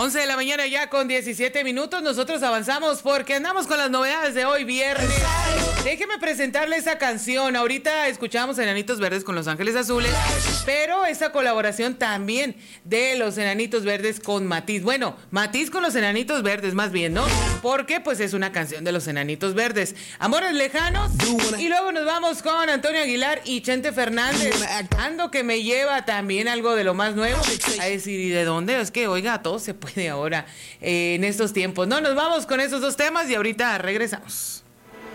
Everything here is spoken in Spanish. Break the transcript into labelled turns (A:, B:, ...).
A: 11 de la mañana ya con 17 minutos. Nosotros avanzamos porque andamos con las novedades de hoy viernes. Déjeme presentarle esa canción. Ahorita escuchamos Enanitos Verdes con Los Ángeles Azules, pero esa colaboración también de Los Enanitos Verdes con Matiz. Bueno, Matiz con Los Enanitos Verdes más bien, ¿no? Porque pues es una canción de Los Enanitos Verdes. Amores Lejanos. Y luego nos vamos con Antonio Aguilar y Chente Fernández. Ando que me lleva también algo de lo más nuevo. A decir, ¿y de dónde? Es que, oiga, todo se puede ahora en estos tiempos. No, nos vamos con esos dos temas y ahorita regresamos.